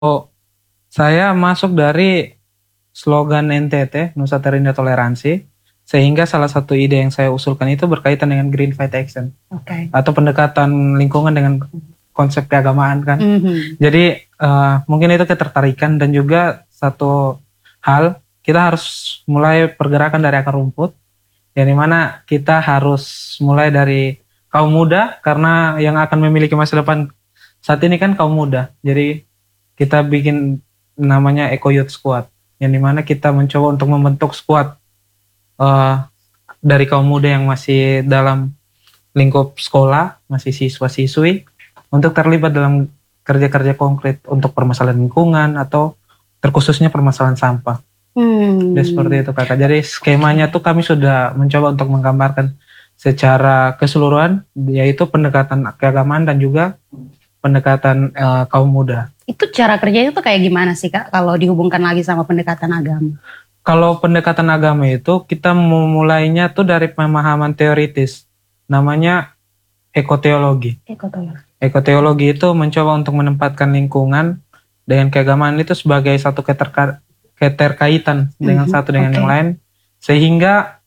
Oh, saya masuk dari slogan NTT, Nusa Terindah Toleransi, sehingga salah satu ide yang saya usulkan itu berkaitan dengan Green Fight Action, Oke. atau pendekatan lingkungan dengan konsep keagamaan kan. Mhm. Jadi mungkin itu ketertarikan dan juga satu hal, kita harus mulai pergerakan dari akar rumput, yang dimana kita harus mulai dari kaum muda, karena yang akan memiliki masa depan saat ini kan kaum muda. Jadi kita bikin namanya Eco Youth Squad, yang dimana kita mencoba untuk membentuk squad eh, dari kaum muda yang masih dalam lingkup sekolah, masih siswa-siswi, untuk terlibat dalam kerja-kerja konkret untuk permasalahan lingkungan atau terkhususnya permasalahan sampah. Jadi seperti Hmm. itu kakak. Jadi skemanya tuh kami sudah mencoba untuk menggambarkan secara keseluruhan, yaitu pendekatan keagamaan dan juga pendekatan kaum muda. Itu cara kerjanya tuh kayak gimana sih Kak kalau dihubungkan lagi sama pendekatan agama? Kalau pendekatan agama itu kita memulainya tuh dari pemahaman teoritis, namanya ekoteologi. Ekotoleransi. Ekoteologi itu mencoba untuk menempatkan lingkungan dengan keagamaan itu sebagai satu keterkaitan dengan satu dengan yang Oke. lain, sehingga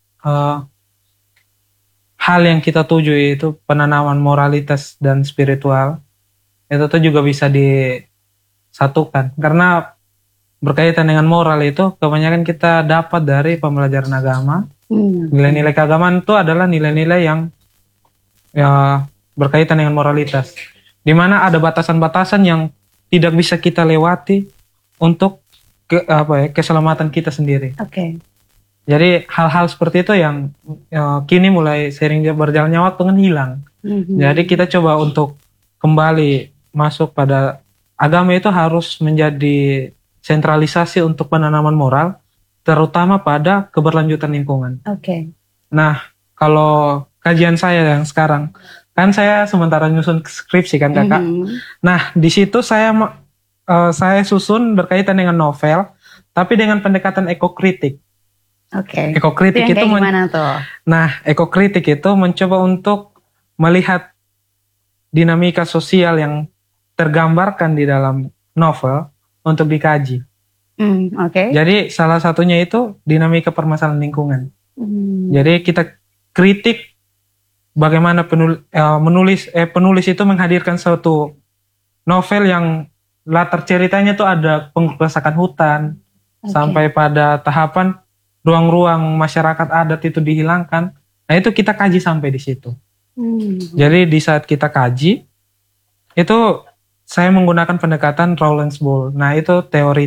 hal yang kita tuju itu penanaman moralitas dan spiritual itu tuh juga bisa disatukan, karena berkaitan dengan moral itu kebanyakan kita dapat dari pembelajaran agama. Nilai-nilai keagamaan itu adalah nilai-nilai yang ya, berkaitan dengan moralitas, di mana ada batasan-batasan yang tidak bisa kita lewati untuk keselamatan kita sendiri. Oke. Jadi hal-hal seperti itu yang kini mulai sering berjalannya waktu kan hilang. Mhm. Jadi kita coba untuk kembali masuk pada agama itu harus menjadi sentralisasi untuk penanaman moral, terutama pada keberlanjutan lingkungan. Oke. Nah, kalau kajian saya yang sekarang, kan saya sementara nyusun skripsi kan kakak. Mhm. Nah, di situ saya susun berkaitan dengan novel, tapi dengan pendekatan ekokritik. Oke. Itu Ekokritik yang itu, kayak gimana tuh? ekokritik itu mencoba untuk melihat dinamika sosial yang tergambarkan di dalam novel untuk dikaji. Oke. Jadi salah satunya itu dinamika permasalahan lingkungan. Jadi kita kritik bagaimana penulis itu menghadirkan suatu novel yang latar ceritanya tuh ada pengrusakan hutan, Oke. sampai pada tahapan ruang-ruang masyarakat adat itu dihilangkan. Nah itu kita kaji sampai di situ. Jadi di saat kita kaji itu saya menggunakan pendekatan Rowland's Ball. Nah itu teori,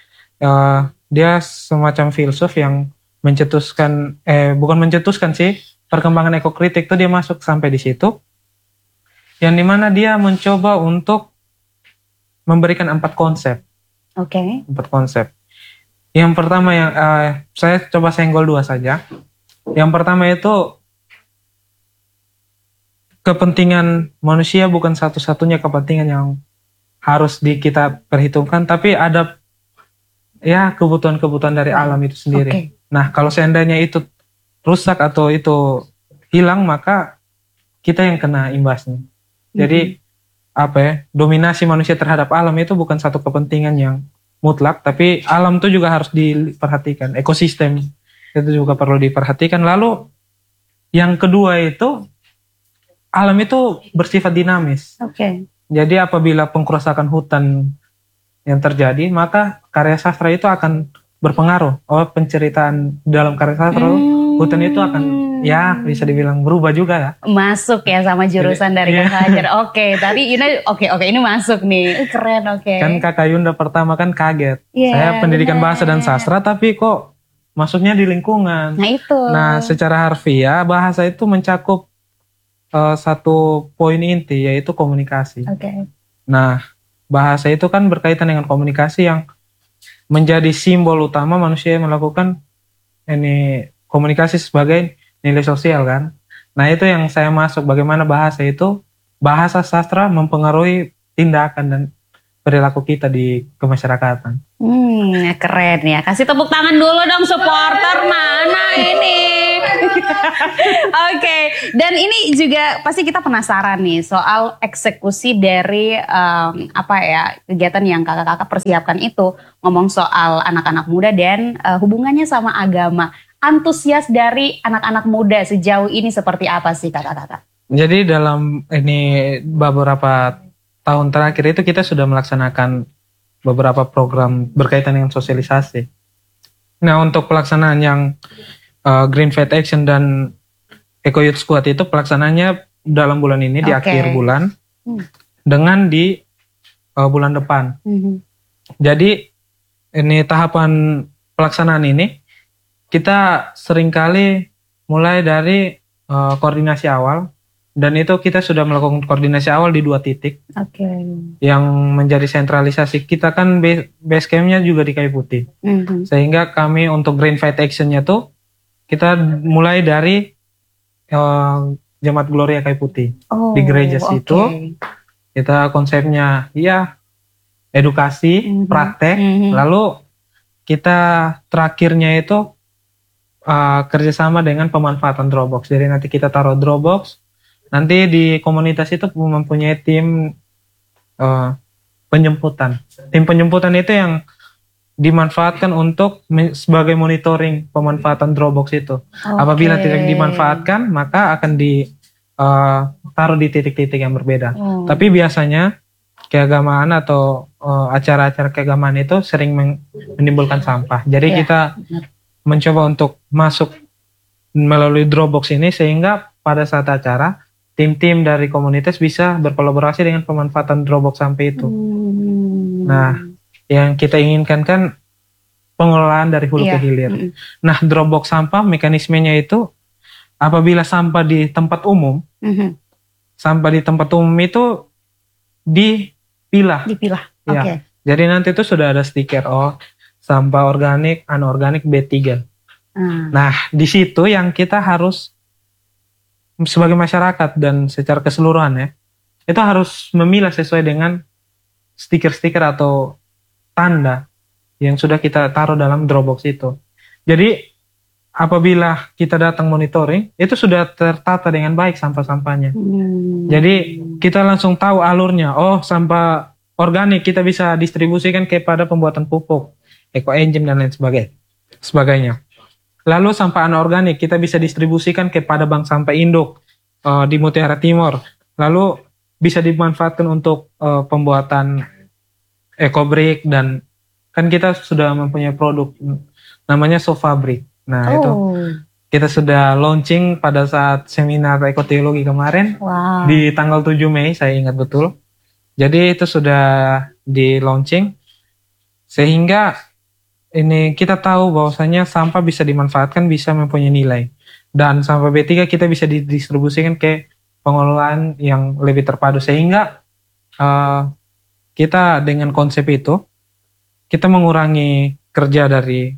dia semacam filsuf yang mencetuskan, bukan mencetuskan sih, perkembangan ekokritik itu dia masuk sampai di situ, yang dimana dia mencoba untuk memberikan 4 konsep. Oke. 4 konsep. Yang pertama yang saya coba senggol 2 saja. Yang pertama itu kepentingan manusia bukan satu-satunya kepentingan yang harus kita perhitungkan, tapi ada ya kebutuhan-kebutuhan dari alam itu sendiri. Oke. Nah, kalau seandainya itu rusak atau itu hilang, maka kita yang kena imbasnya. Jadi dominasi manusia terhadap alam itu bukan satu kepentingan yang mutlak, tapi alam itu juga harus diperhatikan. Ekosistem itu juga perlu diperhatikan. Lalu yang kedua itu, alam itu bersifat dinamis. Oke. Jadi apabila pengkerusakan hutan yang terjadi, maka karya sastra itu akan berpengaruh. Penceritaan dalam karya sastra hutan itu akan ya bisa dibilang berubah juga ya. Masuk ya sama jurusan dari Iya. Kak Fajar. Oke, tadi oke ini masuk nih. Keren, oke. Kan Kakak Yunda pertama kan kaget. Iya, Saya pendidikan benar. bahasa dan sastra tapi kok masuknya di lingkungan. Nah itu. Nah, secara harfiah bahasa itu mencakup satu poin inti, yaitu komunikasi. Oke. Nah, bahasa itu kan berkaitan dengan komunikasi yang menjadi simbol utama manusia yang melakukan ini komunikasi sebagai nilai sosial kan. Nah, itu yang saya masuk, bagaimana bahasa sastra mempengaruhi tindakan dan perilaku kita di kemasyarakatan. Keren ya. Kasih tepuk tangan dulu dong supporter mana ini. Oke. Dan ini juga pasti kita penasaran nih soal eksekusi dari kegiatan yang kakak-kakak persiapkan itu. Ngomong soal anak-anak muda dan hubungannya sama agama. Antusias dari anak-anak muda sejauh ini seperti apa sih kakak-kakak? Jadi dalam ini beberapa tahun terakhir itu kita sudah melaksanakan beberapa program berkaitan dengan sosialisasi. Nah, untuk pelaksanaan yang Green Fight Action dan Eco Youth Squad itu pelaksanaannya dalam bulan ini di akhir bulan dengan di bulan depan. Jadi ini tahapan pelaksanaan ini kita seringkali mulai dari koordinasi awal. Dan itu kita sudah melakukan koordinasi awal di 2 titik. Yang menjadi sentralisasi kita kan base campnya juga di Kayu Putih. Sehingga kami untuk Green Fight Action-nya tuh kita mulai dari Jemaat Gloria Kayu Putih. Di gereja situ kita konsepnya ya edukasi, praktek. Lalu kita terakhirnya itu kerjasama dengan pemanfaatan Dropbox. Jadi nanti kita taruh Dropbox. Nanti di komunitas itu mempunyai tim penjemputan. Tim penjemputan itu yang dimanfaatkan untuk sebagai monitoring pemanfaatan Dropbox itu. Apabila tidak dimanfaatkan, maka akan ditaruh di titik-titik yang berbeda. Tapi biasanya keagamaan atau acara-acara keagamaan itu sering menimbulkan sampah. Jadi kita mencoba untuk masuk melalui Dropbox ini sehingga pada saat acara tim-tim dari komunitas bisa berkolaborasi dengan pemanfaatan Dropbox sampah itu. Nah, yang kita inginkan kan pengelolaan dari hulu ke hilir. Nah, Dropbox sampah mekanismenya itu apabila sampah di tempat umum, sampah di tempat umum itu dipilah. Ya. Jadi nanti itu sudah ada stiker sampah organik, anorganik B3. Nah, di situ yang kita harus sebagai masyarakat dan secara keseluruhan ya, itu harus memilah sesuai dengan stiker-stiker atau tanda yang sudah kita taruh dalam Dropbox itu. Jadi apabila kita datang monitoring, itu sudah tertata dengan baik sampah-sampahnya. Jadi kita langsung tahu alurnya. Sampah organik kita bisa distribusikan kepada pembuatan pupuk, ekoenzim dan lain sebagainya. Lalu sampah anorganik kita bisa distribusikan kepada bank sampah induk di Mutiara Timur. Lalu bisa dimanfaatkan untuk pembuatan EcoBrick dan kan kita sudah mempunyai produk namanya Sofabrik. Nah itu kita sudah launching pada saat seminar ekoteologi kemarin di tanggal 7 Mei saya ingat betul. Jadi itu sudah di launching sehingga ini kita tahu bahwasanya sampah bisa dimanfaatkan, bisa mempunyai nilai. Dan sampah B3 kita bisa didistribusikan ke pengelolaan yang lebih terpadu. Sehingga kita dengan konsep itu, kita mengurangi kerja dari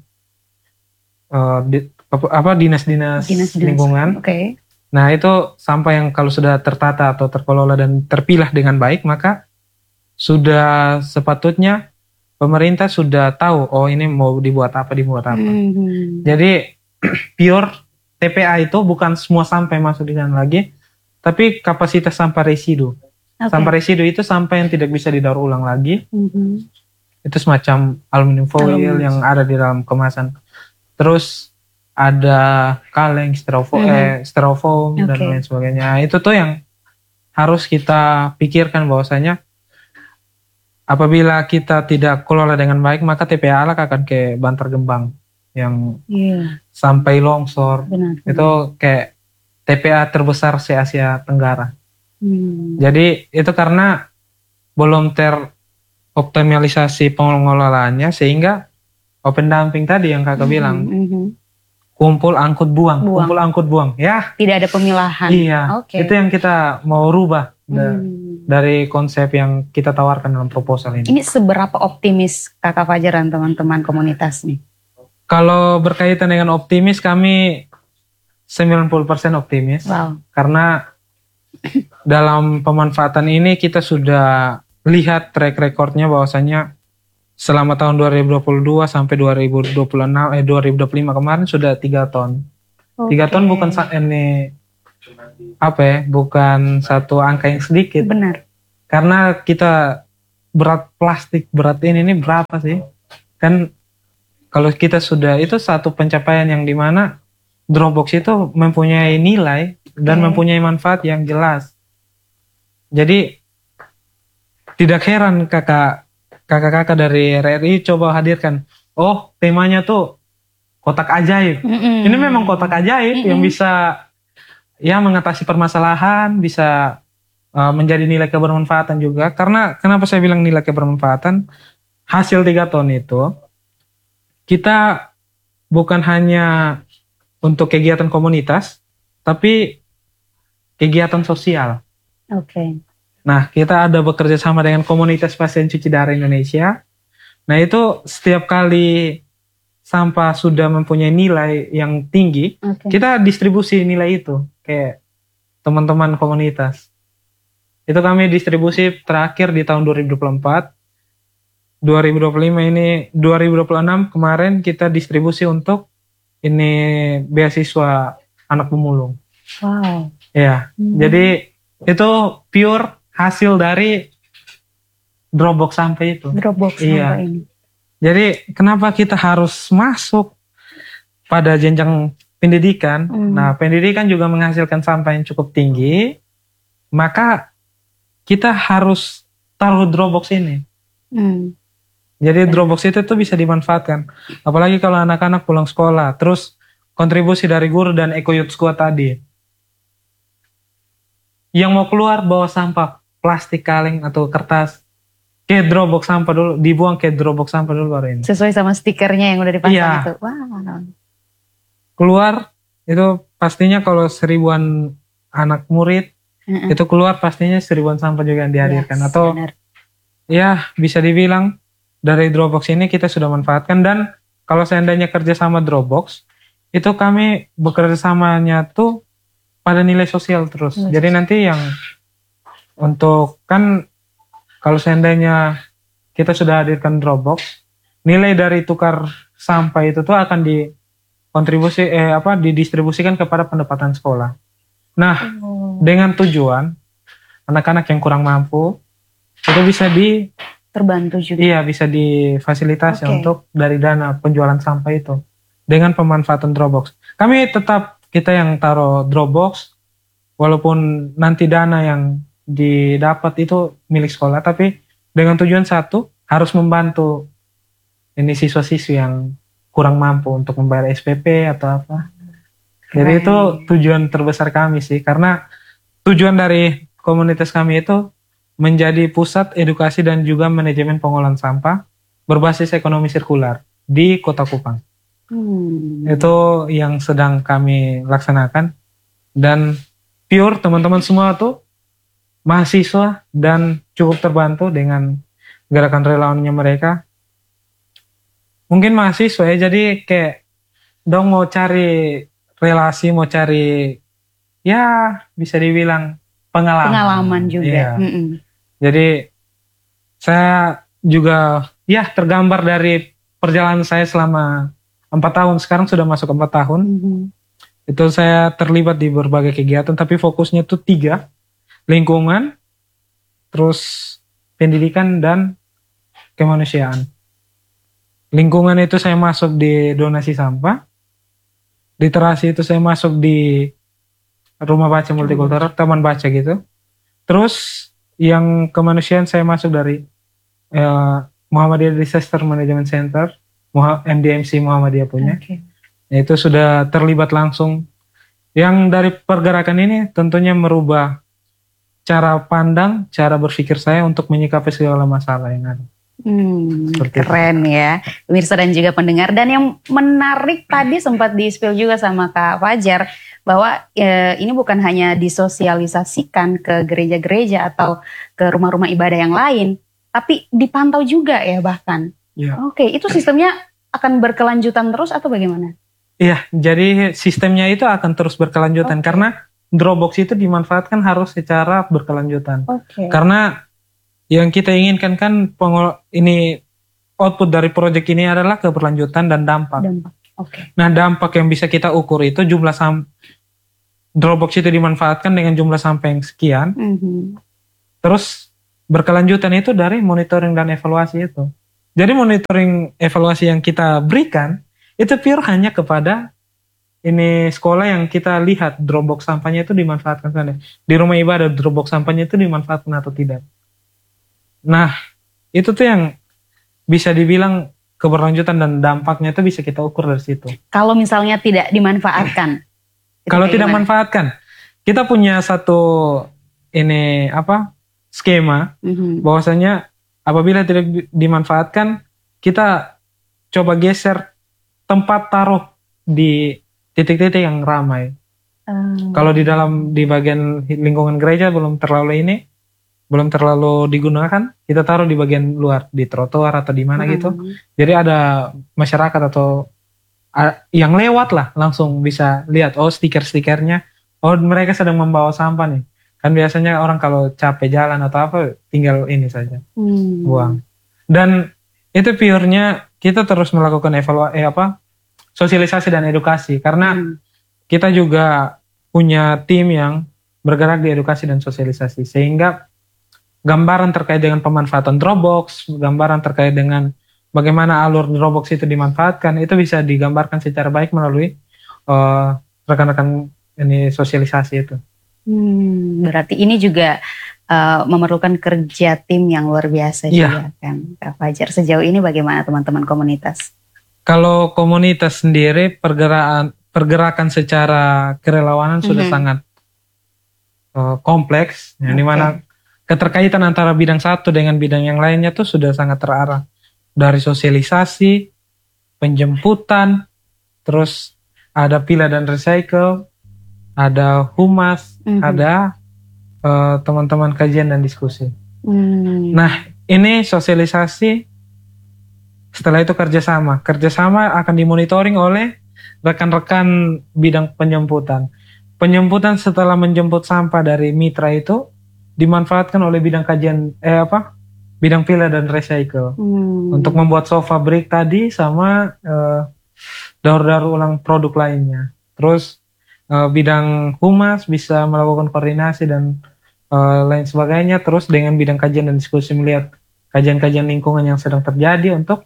dinas-dinas lingkungan. Nah itu sampah yang kalau sudah tertata atau terkelola dan terpilah dengan baik, maka sudah sepatutnya pemerintah sudah tahu, ini mau dibuat apa. Jadi pure TPA itu bukan semua sampah yang masuk di sana lagi, tapi kapasitas sampah residu. Sampah residu itu sampah yang tidak bisa didaur ulang lagi. Itu semacam aluminium foil yang ada di dalam kemasan. Terus ada kaleng, styrofoam dan lain sebagainya. Itu tuh yang harus kita pikirkan bahwasanya apabila kita tidak kelola dengan baik, maka TPA akan ke Bantar Gembang yang sampai longsor. Itu kayak TPA terbesar se-Asia Tenggara. Jadi itu karena belum teroptimalisasi pengelolaannya sehingga open dumping tadi yang kakak bilang. Kumpul angkut buang. Ya. Tidak ada pemilahan. Iya. Itu yang kita mau rubah dari konsep yang kita tawarkan dalam proposal ini. Ini seberapa optimis Kakak Fajar dan teman-teman komunitas nih? Kalau berkaitan dengan optimis, kami 90% optimis. Karena dalam pemanfaatan ini kita sudah lihat track recordnya bahwasanya selama tahun 2022 sampai 2025 kemarin sudah 3 ton. 3 ton bukan ini apa ya, bukan satu angka yang sedikit. Benar. Karena kita berat plastik berat ini berapa sih? Kan kalau kita sudah itu satu pencapaian yang dimana Dropbox itu mempunyai nilai dan mempunyai manfaat yang jelas. Jadi tidak heran kakak-kakak dari RRI coba hadirkan. Oh, temanya tuh kotak ajaib. Ini memang kotak ajaib yang bisa ya mengatasi permasalahan, bisa menjadi nilai kebermanfaatan juga. Karena kenapa saya bilang nilai kebermanfaatan? Hasil 3 ton itu kita bukan hanya untuk kegiatan komunitas, tapi kegiatan sosial. Oke. Nah, kita ada bekerja sama dengan komunitas pasien cuci darah Indonesia. Nah, itu setiap kali sampah sudah mempunyai nilai yang tinggi, kita distribusi nilai itu ke teman-teman komunitas. Itu kami distribusi terakhir di tahun 2024. 2025 ini 2026 kemarin kita distribusi untuk ini beasiswa anak pemulung. Wow. Ya, jadi itu pure hasil dari Dropbox sampah itu. Dropbox sampah ini. Jadi kenapa kita harus masuk pada jenjang pendidikan? Nah, pendidikan juga menghasilkan sampah yang cukup tinggi. Maka kita harus taruh Dropbox ini. Jadi Dropbox itu tuh bisa dimanfaatkan. Apalagi kalau anak-anak pulang sekolah. Terus kontribusi dari guru dan Eco Youth Squad tadi. Yang mau keluar bawa sampah plastik kaleng atau kertas ke Dropbox sampah dulu, dibuang ke Dropbox sampah dulu baru ini. Sesuai sama stikernya yang udah dipasang itu. Wow. Keluar itu pastinya kalau 1000-an anak murid itu keluar pastinya 1000-an sampah juga yang dihadirkan. Atau benar. Ya bisa dibilang dari Dropbox ini kita sudah manfaatkan. Dan kalau seandainya kerja sama Dropbox itu kami bekerja samanya tuh pada nilai sosial terus. Jadi nanti yang untuk kan kalau seandainya kita sudah hadirkan Dropbox, nilai dari tukar sampah itu tuh akan didistribusikan kepada pendapatan sekolah. Nah, dengan tujuan anak-anak yang kurang mampu itu bisa terbantu juga. Iya, bisa difasilitasi untuk dari dana penjualan sampah itu dengan pemanfaatan Dropbox. Kami tetap kita yang taruh Dropbox walaupun nanti dana yang didapat itu milik sekolah, tapi dengan tujuan satu harus membantu ini siswa-siswi yang kurang mampu untuk membayar SPP atau apa. Jadi itu tujuan terbesar kami sih, karena tujuan dari komunitas kami itu menjadi pusat edukasi dan juga manajemen pengolahan sampah berbasis ekonomi sirkular di Kota Kupang. Itu yang sedang kami laksanakan, dan pure teman-teman semua tuh mahasiswa dan cukup terbantu dengan gerakan relawannya mereka. Mungkin mahasiswa ya, jadi kayak dong mau cari relasi, mau cari ya bisa dibilang pengalaman juga. Iya. Jadi saya juga ya tergambar dari perjalanan saya selama 4 tahun, sekarang sudah masuk 4 tahun. Itu saya terlibat di berbagai kegiatan, tapi fokusnya tuh 3, lingkungan, terus pendidikan dan kemanusiaan. Lingkungan itu saya masuk di donasi sampah, literasi itu saya masuk di rumah baca multikultural, taman baca gitu. Terus yang kemanusiaan saya masuk dari Muhammadiyah Disaster Management Center, MDMC Muhammadiyah punya. Itu sudah terlibat langsung. Yang dari pergerakan ini tentunya merubah cara pandang, cara berpikir saya untuk menyikapi segala masalah yang ada. Keren ya, pemirsa dan juga pendengar. Dan yang menarik tadi sempat di-spill juga sama Kak Fajar, bahwa ini bukan hanya disosialisasikan ke gereja-gereja atau ke rumah-rumah ibadah yang lain, tapi dipantau juga ya bahkan. Oke, itu sistemnya akan berkelanjutan terus atau bagaimana? Iya, jadi sistemnya itu akan terus berkelanjutan karena Dropbox itu dimanfaatkan harus secara berkelanjutan. Karena yang kita inginkan kan ini output dari proyek ini adalah keberlanjutan dan dampak. Oke. Nah, dampak yang bisa kita ukur itu jumlah Dropbox itu dimanfaatkan dengan jumlah sampah yang sekian. Terus berkelanjutan itu dari monitoring dan evaluasi itu. Jadi monitoring evaluasi yang kita berikan itu pure hanya kepada ini sekolah yang kita lihat Dropbox sampahnya itu dimanfaatkan sana. Di rumah ibadah Dropbox sampahnya itu dimanfaatkan atau tidak. Nah, itu tuh yang bisa dibilang keberlanjutan dan dampaknya itu bisa kita ukur dari situ. Kalau misalnya tidak dimanfaatkan. Kalau tidak manfaatkan, kita punya satu ini skema bahwasanya apabila tidak dimanfaatkan, kita coba geser tempat taruh di titik-titik yang ramai. Kalau di bagian lingkungan gereja belum terlalu digunakan, kita taruh di bagian luar, di trotoar atau di mana gitu. Jadi ada masyarakat atau yang lewat lah langsung bisa lihat, oh stiker-stikernya, oh mereka sedang membawa sampah nih. Kan biasanya orang kalau capek jalan atau apa tinggal ini saja buang. Dan itu purenya kita terus melakukan sosialisasi dan edukasi karena kita juga punya tim yang bergerak di edukasi dan sosialisasi sehingga gambaran terkait dengan pemanfaatan Dropbox, gambaran terkait dengan bagaimana alur Dropbox itu dimanfaatkan itu bisa digambarkan secara baik melalui rekan-rekan ini sosialisasi itu. Berarti ini juga memerlukan kerja tim yang luar biasa juga kan, Kak Fajar. Sejauh ini bagaimana teman-teman komunitas? Kalau komunitas sendiri pergerakan secara kerelawanan sudah sangat kompleks, di mana keterkaitan antara bidang satu dengan bidang yang lainnya tuh sudah sangat terarah. Dari sosialisasi, penjemputan, terus ada pila dan recycle, ada humas, ada teman-teman kajian dan diskusi. Nah, ini sosialisasi, setelah itu kerjasama. Kerjasama akan dimonitoring oleh rekan-rekan bidang penjemputan. Penjemputan setelah menjemput sampah dari mitra itu dimanfaatkan oleh bidang kajian bidang pila dan recycle untuk membuat sofa brick tadi sama daur-daur ulang produk lainnya. Terus bidang humas bisa melakukan koordinasi dan lain sebagainya. Terus dengan bidang kajian dan diskusi melihat kajian-kajian lingkungan yang sedang terjadi untuk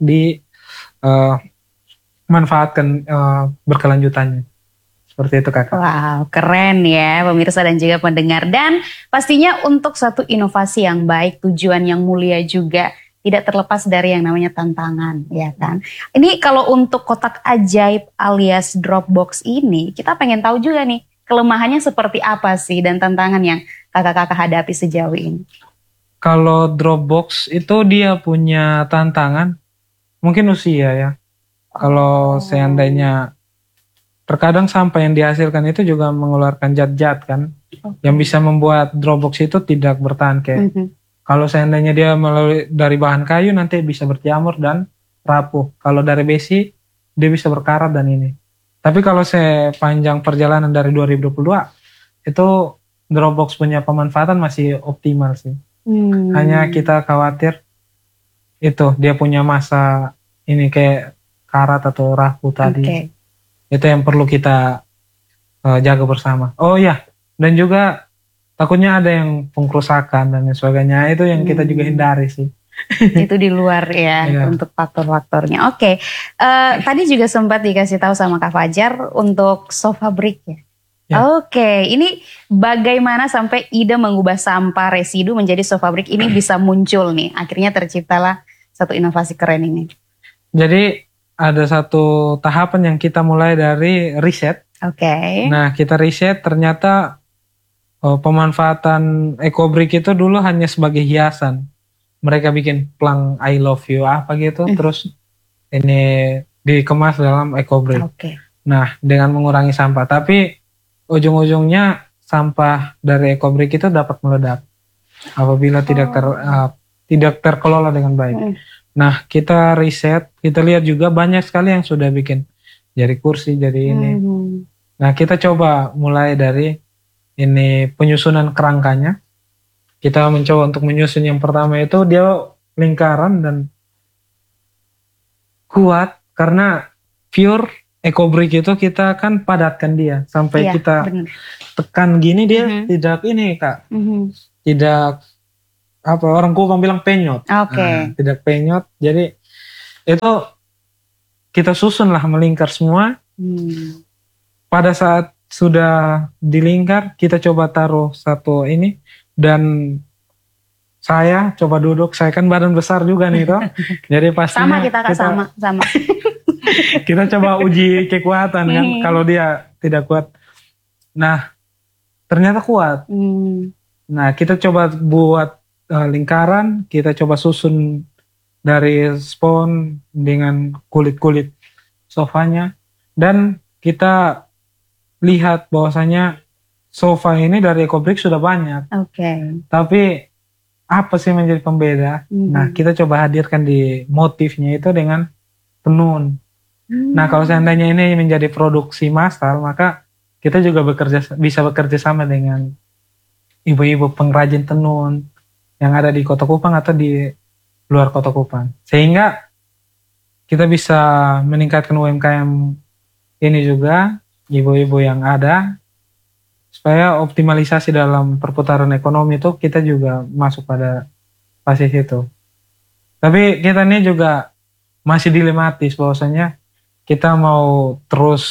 dimanfaatkan berkelanjutannya. Seperti itu Kakak. Wow, keren ya pemirsa dan juga pendengar. Dan pastinya untuk satu inovasi yang baik, tujuan yang mulia juga tidak terlepas dari yang namanya tantangan, ya kan. Ini kalau untuk kotak ajaib alias Dropbox ini, kita pengen tahu juga nih kelemahannya seperti apa sih dan tantangan yang kakak-kakak hadapi sejauh ini. Kalau Dropbox itu dia punya tantangan, mungkin usia ya. Kalau seandainya terkadang sampah yang dihasilkan itu juga mengeluarkan zat-zat kan, yang bisa membuat Dropbox itu tidak bertahan kayak. Kalau seandainya dia dari bahan kayu nanti bisa berjamur dan rapuh. Kalau dari besi dia bisa berkarat dan ini. Tapi kalau sepanjang perjalanan dari 2022 itu Dropbox punya pemanfaatan masih optimal sih. Hanya kita khawatir itu dia punya masa ini kayak karat atau rapuh tadi. Itu yang perlu kita jaga bersama. Oh ya, dan juga takutnya ada yang pengkerusakan dan sebagainya. Itu yang kita juga hindari sih. Itu di luar ya untuk faktor-faktornya. Tadi juga sempat dikasih tahu sama Kak Fajar untuk sofa brick ya. Ini bagaimana sampai ide mengubah sampah residu menjadi sofa brick ini bisa muncul nih. Akhirnya terciptalah satu inovasi keren ini. Jadi ada satu tahapan yang kita mulai dari riset. Nah, kita riset ternyata pemanfaatan ecobrick itu dulu hanya sebagai hiasan. Mereka bikin plang I love you apa gitu, terus ini dikemas dalam ecobrick. Nah, dengan mengurangi sampah. Tapi ujung-ujungnya sampah dari ecobrick itu dapat meledak apabila tidak terkelola dengan baik. Nah, kita riset, kita lihat juga banyak sekali yang sudah bikin jadi kursi, jadi ini. Nah, kita coba mulai dari ini penyusunan kerangkanya. kita mencoba untuk menyusun yang pertama itu dia lingkaran dan kuat karena pure EcoBrick itu kita kan padatkan dia sampai Iya, kita benar. tekan gini dia Mhm. tidak ini Kak, Mhm. tidak apa orang Kupang bilang penyot. Oke. Nah, tidak penyot. Jadi itu kita susun lah melingkar semua. Hmm. Pada saat sudah dilingkar kita coba taruh satu ini dan saya coba duduk. Saya kan badan besar juga nih toh. Jadi pastinya Sama kita Kak, sama. kita coba uji kekuatan kan kalau dia tidak kuat. Nah, ternyata kuat. Nah, kita coba buat lingkaran, kita coba susun dari spons dengan kulit-kulit sofanya dan kita lihat bahwasanya sofa ini dari EcoBrick sudah banyak. Oke. Tapi apa sih menjadi pembeda? Nah, kita coba hadirkan di motifnya itu dengan tenun. Nah, kalau seandainya ini menjadi produksi massal, maka kita juga bisa bekerja sama dengan ibu-ibu pengrajin tenun yang ada di Kota Kupang atau di luar Kota Kupang. Sehingga kita bisa meningkatkan UMKM ini juga, ibu-ibu yang ada, supaya optimalisasi dalam perputaran ekonomi itu kita juga masuk pada fase itu. Tapi kita ini juga masih dilematis bahwasanya kita mau terus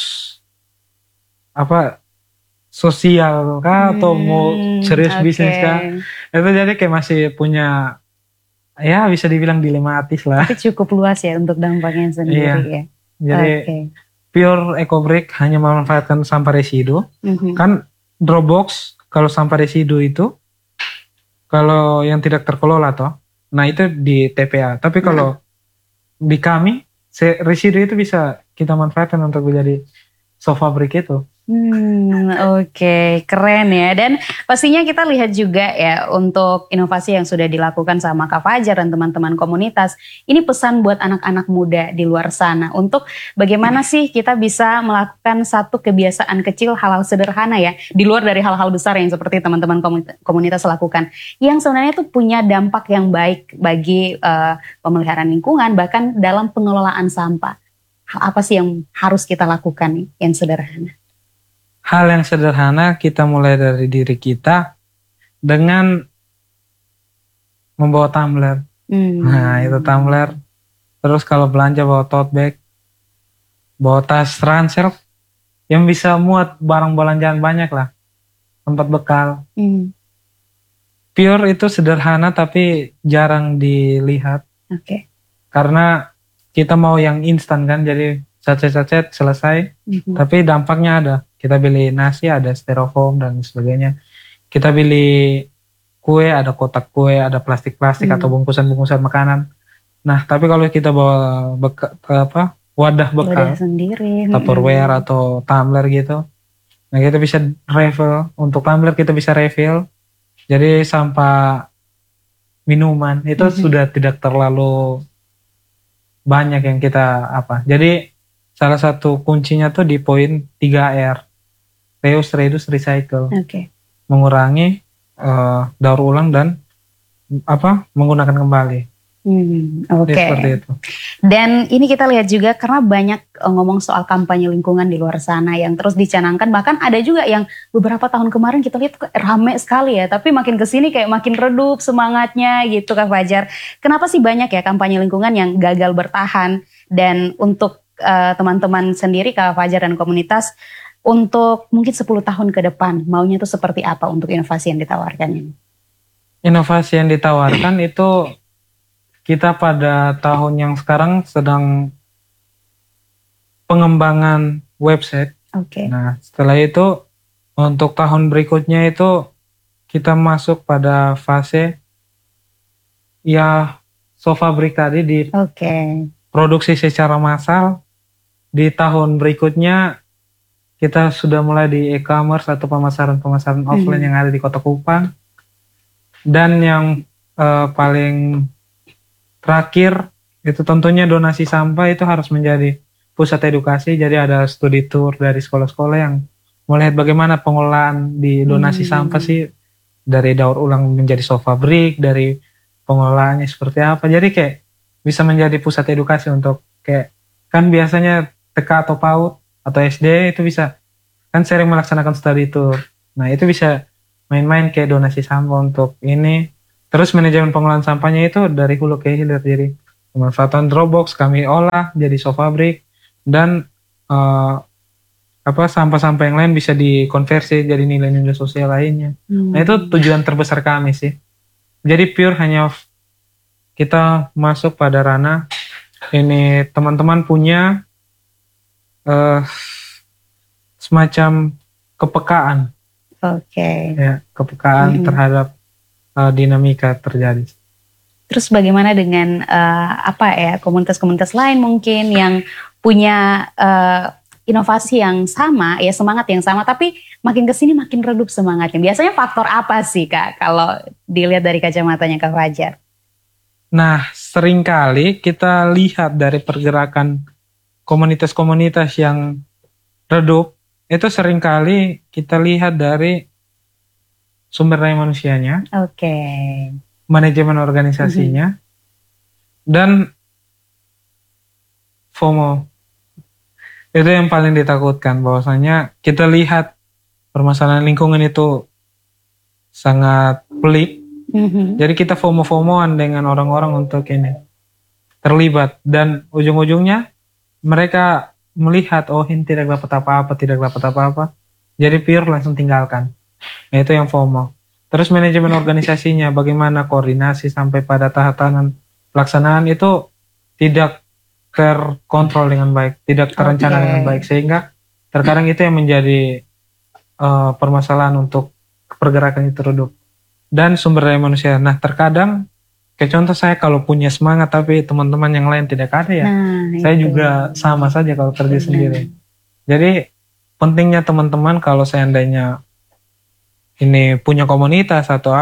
sosial kah atau mau serius bisnis kah? Itu jadi kayak masih punya ya bisa dibilang dilematis lah. Tapi cukup luas ya untuk dampaknya sendiri ya. Jadi pure EcoBrick hanya memanfaatkan sampah residu. Kan Dropbox kalau sampah residu itu kalau yang tidak terkelola toh, nah itu di TPA. Tapi kalau di kami residu itu bisa kita manfaatkan untuk menjadi sofa brick itu. Oke, keren ya. Dan pastinya kita lihat juga ya untuk inovasi yang sudah dilakukan sama Kak Fajar dan teman-teman komunitas. Ini pesan buat anak-anak muda di luar sana untuk bagaimana sih kita bisa melakukan satu kebiasaan kecil, hal-hal sederhana ya, di luar dari hal-hal besar yang seperti teman-teman komunitas lakukan, yang sebenarnya itu punya dampak yang baik bagi pemeliharaan lingkungan, bahkan dalam pengelolaan sampah. Hal apa sih yang harus kita lakukan nih, yang sederhana? Hal yang sederhana kita mulai dari diri kita dengan membawa tumbler. Nah itu tumbler. Terus kalau belanja bawa tote bag, bawa tas ransel yang bisa muat barang belanjaan banyak lah, tempat bekal. Pure itu sederhana tapi jarang dilihat. Karena kita mau yang instan kan, jadi sacet-sacet selesai. Tapi dampaknya ada. Kita beli nasi ada styrofoam dan sebagainya. Kita beli kue ada kotak kue, ada plastik-plastik atau bungkusan-bungkusan makanan. Nah, tapi kalau kita bawa wadah bekal sendiri, Tupperware atau tumbler gitu. Nah, kita bisa refill. Untuk tumbler kita bisa refill. Jadi sampah minuman itu sudah tidak terlalu banyak yang kita Jadi salah satu kuncinya tuh di poin 3R. Reuse, reduce, recycle. Mengurangi, daur ulang dan menggunakan kembali. Seperti itu. Dan ini kita lihat juga karena banyak ngomong soal kampanye lingkungan di luar sana yang terus dicanangkan. Bahkan ada juga yang beberapa tahun kemarin kita lihat rame sekali ya. Tapi makin kesini kayak makin redup semangatnya gitu Kak Fajar. Kenapa sih banyak ya kampanye lingkungan yang gagal bertahan? Dan untuk teman-teman sendiri Kak Fajar dan komunitas, untuk mungkin 10 tahun ke depan maunya itu seperti apa untuk inovasi yang ditawarkan ini? Inovasi yang ditawarkan itu kita pada tahun yang sekarang sedang pengembangan website. Nah setelah itu untuk tahun berikutnya itu kita masuk pada fase ya sofa brick tadi diproduksi secara massal. Di tahun berikutnya kita sudah mulai di e-commerce atau pemasaran-pemasaran offline yang ada di Kota Kupang. Dan yang paling terakhir itu tentunya donasi sampah itu harus menjadi pusat edukasi. Jadi ada studi tour dari sekolah-sekolah yang melihat bagaimana pengelolaan di donasi sampah sih dari daur ulang menjadi sofa brick, dari pengelolaannya seperti apa. Jadi kayak bisa menjadi pusat edukasi untuk kayak, kan biasanya TK atau PAUD atau SD itu bisa kan sering melaksanakan study tour. Nah itu bisa main-main kayak donasi sampah untuk ini. Terus manajemen pengelolaan sampahnya itu dari hulu ke hilir. Jadi pemanfaatan Dropbox kami olah jadi sofa brick dan sampah-sampah yang lain bisa dikonversi jadi nilai-nilai sosial lainnya. Nah itu tujuan terbesar kami sih. Jadi pure hanya kita masuk pada ranah ini teman-teman punya semacam kepekaan. Ya, kepekaan terhadap dinamika terjadi. Terus bagaimana dengan komunitas-komunitas lain mungkin yang punya inovasi yang sama, ya semangat yang sama, tapi makin kesini makin redup semangatnya. Biasanya faktor apa sih Kak kalau dilihat dari kacamatanya Kak Fajar? Nah, seringkali kita lihat dari pergerakan komunitas-komunitas yang redup, itu seringkali kita lihat dari sumber daya manusianya, manajemen organisasinya, dan FOMO. Itu yang paling ditakutkan, bahwasanya kita lihat permasalahan lingkungan itu sangat pelik. Jadi kita FOMO-FOMOan dengan orang-orang untuk ini terlibat, dan ujung-ujungnya mereka melihat ini tidak dapat apa-apa, jadi pure langsung tinggalkan. Nah itu yang FOMO. Terus manajemen organisasinya, bagaimana koordinasi sampai pada tahapan pelaksanaan itu tidak terkontrol dengan baik, tidak terencana dengan baik, sehingga terkadang itu yang menjadi permasalahan untuk pergerakan itu redup. Dan sumber daya manusia. Nah terkadang kayak contoh saya kalau punya semangat tapi teman-teman yang lain tidak ada ya, saya juga sama saja kalau kerja sendiri. Jadi pentingnya teman-teman kalau seandainya ini punya komunitas atau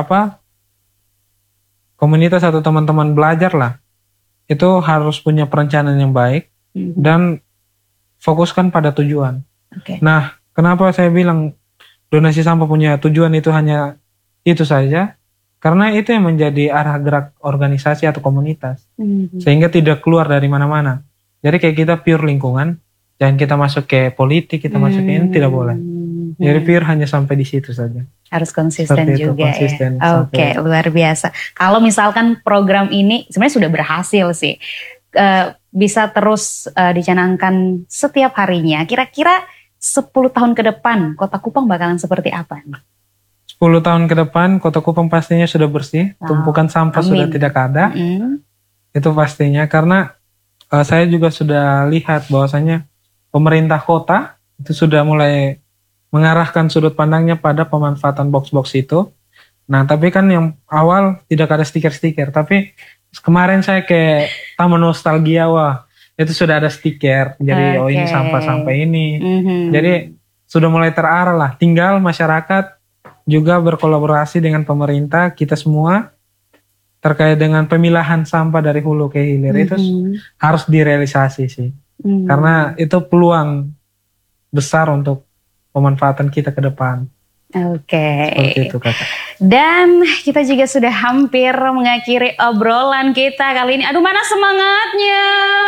komunitas atau teman-teman belajar lah, itu harus punya perencanaan yang baik dan fokuskan pada tujuan. Nah, kenapa saya bilang donasi sampah punya tujuan itu hanya itu saja? Karena itu yang menjadi arah gerak organisasi atau komunitas. Sehingga tidak keluar dari mana-mana. Jadi kayak kita pure lingkungan, jangan kita masuk ke politik, kita masuk ke ini, tidak boleh. Jadi pure hanya sampai di situ saja. Harus konsisten itu, juga konsisten ya. Luar biasa. Kalau misalkan program ini sebenarnya sudah berhasil sih, bisa terus dicanangkan setiap harinya. Kira-kira 10 tahun ke depan Kota Kupang bakalan seperti apa? 10 tahun ke depan Kota Kupang pastinya sudah bersih, tumpukan sampah sudah tidak ada. Itu pastinya, karena saya juga sudah lihat bahwasanya pemerintah kota itu sudah mulai mengarahkan sudut pandangnya pada pemanfaatan box-box itu. Nah, tapi kan yang awal tidak ada stiker-stiker. Tapi kemarin saya ke Taman Nostalgia, itu sudah ada stiker. Jadi ini sampah-sampah ini. Jadi sudah mulai terarah lah. Tinggal masyarakat juga berkolaborasi dengan pemerintah, kita semua terkait dengan pemilahan sampah dari hulu ke hilir. Itu harus direalisasi sih. Karena itu peluang besar untuk pemanfaatan kita ke depan. Seperti itu Kakak. Dan kita juga sudah hampir mengakhiri obrolan kita kali ini. Aduh, mana semangatnya?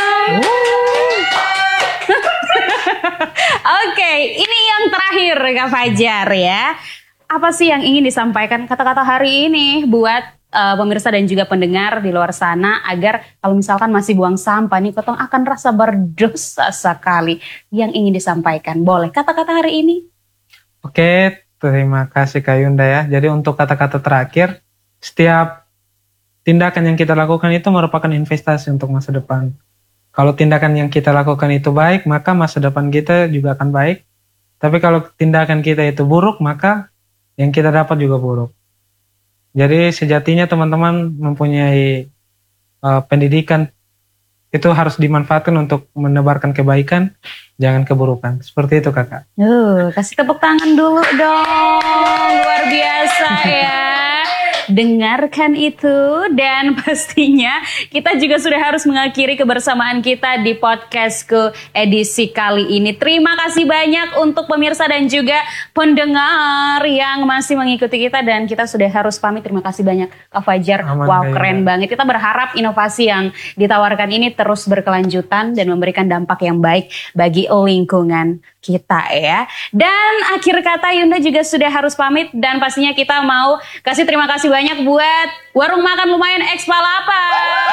Ini yang terakhir Kak Fajar ya. Apa sih yang ingin disampaikan kata-kata hari ini buat pemirsa dan juga pendengar di luar sana, agar kalau misalkan masih buang sampah nih, Kotong akan rasa berdosa sekali. Yang ingin disampaikan, boleh kata-kata hari ini? Oke, terima kasih Kak Yunda ya. Jadi untuk kata-kata terakhir, setiap tindakan yang kita lakukan itu merupakan investasi untuk masa depan. Kalau tindakan yang kita lakukan itu baik, maka masa depan kita juga akan baik. Tapi kalau tindakan kita itu buruk, maka yang kita dapat juga buruk. Jadi sejatinya teman-teman mempunyai pendidikan itu harus dimanfaatkan untuk menebarkan kebaikan, jangan keburukan. Seperti itu Kakak. Kasih tepuk tangan dulu dong, luar biasa ya. dengarkan itu. Dan pastinya kita juga sudah harus mengakhiri kebersamaan kita di podcastku edisi kali ini. Terima kasih banyak untuk pemirsa dan juga pendengar yang masih mengikuti kita. Dan kita sudah harus pamit. Terima kasih banyak Kak Fajar. Wow, keren banget. Kita berharap inovasi yang ditawarkan ini terus berkelanjutan dan memberikan dampak yang baik bagi lingkungan kita ya. Dan akhir kata Yunda juga sudah harus pamit. Dan pastinya kita mau kasih terima kasih banyak buat Warung Makan Lumayan X Palapa,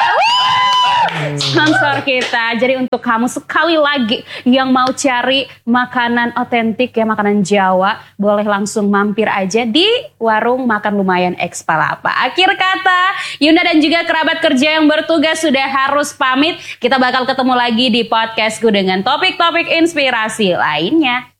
sponsor kita. Jadi untuk kamu sekali lagi yang mau cari makanan otentik ya, makanan Jawa, boleh langsung mampir aja di Warung Makan Lumayan X Palapa. Akhir kata Yunda dan juga kerabat kerja yang bertugas sudah harus pamit. Kita bakal ketemu lagi di podcastku dengan topik-topik inspirasi lainnya.